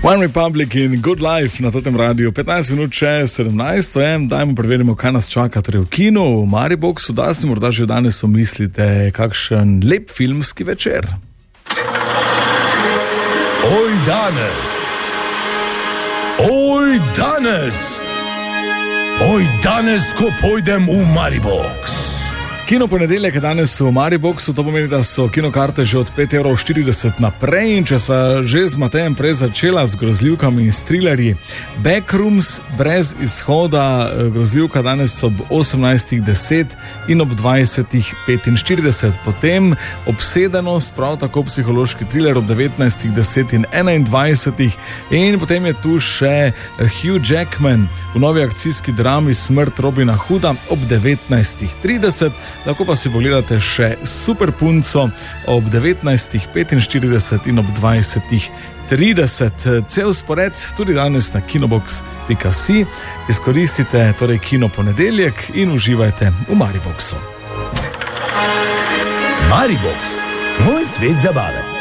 One Republic in Good Life na tem radiju, 15 minut še 17, dajmo preverimo, kaj nas čaka torej v kinu, v Mariboxu, da si morda že danes omislite kakšen lep filmski večer. Oj danes, oj danes, oj danes, ko pojdem v Maribox. Kino ponedeljek je danes v Mariboxu, to pomeni, da so kinokarte že od 5,40 € naprej in če sva že z Matejem prej začela z grozljivkami in s thrillerji, Backrooms brez izhoda, grozljivka danes ob 18:10 in ob 20:45, potem Obsedenost, prav tako psihološki thriller ob 19:10 in 21:00 in potem je tu še Hugh Jackman v novi akcijski drami Smrt Robina Hooda ob 19:30. Lahko pa si pogledate še Super punco ob 19:45 in ob 20:30. Cel spored tudi danes na kinobox.si. Izkoristite torej kino ponedeljek in uživajte v Mariboxu. Maribox, moj svet zabave.